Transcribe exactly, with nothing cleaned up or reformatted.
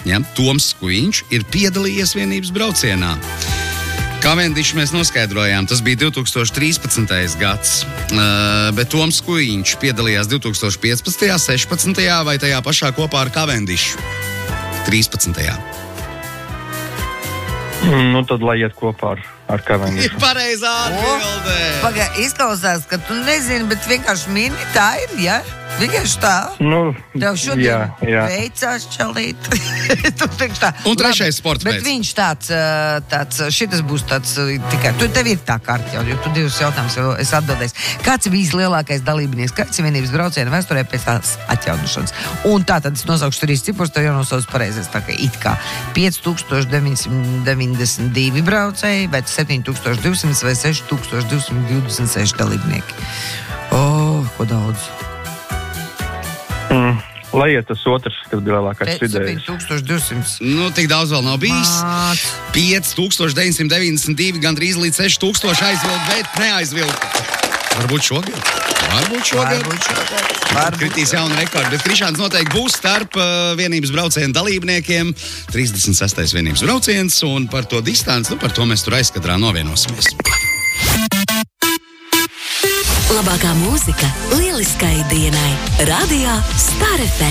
ja, Toms Skujiņš ir piedalījies vienības braucienā. Cavendišu mēs noskaidrojām, tas bija divtūkstoš trīspadsmitais gads, uh, bet Toms Skujiņš piedalījās divtūkstoš piecpadsmitajā, sešpadsmitajā vai tajā pašā kopā ar Cavendišu? trīspadsmitajā. Nu, tad lai iet kopā ar, ar Cavendišu. Pareizā atbildē! Paga, izklausās, ka tu nezini, bet vienkārši mini tā ir, ja? Vienkārši tā. Nu, Tev šodien jā, jā. veicās čalīt. Tu teiks tā. Un trešais Labi, sports Bet veids. viņš tāds, ā, tāds, šitas būs tāds ā, tikai, tu tev ir tā kārta jau, jo tu divus jautājumus jau esi atbildējis. Kāds ir bijis lielākais dalībnieks Kaķis vienības brauciena vēsturē pēc tās atjaunošanas? Un tā tad es nosaukšu trīs cipurs, tev jau nosauc pareizes, tā kā it kā pieci tūkstoši deviņsimt deviņdesmit divi braucēji, vai septiņi tūkstoši divsimt vai seši tūkstoši divsimt divdesmit seši dalībnieki. O, ko daudz? Mm, lai iet tas otrs, kas bija lielākais septiņi vidējais. tūkstoši divsimt. Nu, tik daudz vēl nav bijis. Māc. pieci tūkstoši deviņsimt deviņdesmit divi, gandrīz līdz seši tūkstoši aizvilkt, bet neaizvilkt. Varbūt šogad. Varbūt šogad. Varbūt šogad. Varbūt. Kritīs jaunu rekordu, bet Krišāns noteikti būs starp uh, vienības brauciena dalībniekiem. trīsdesmit sestais vienības brauciens, un par to distanci, nu, par to mēs tur aizkadrā novienosimies. Labākā mūzika lieliskai dienai. Radio Star F M.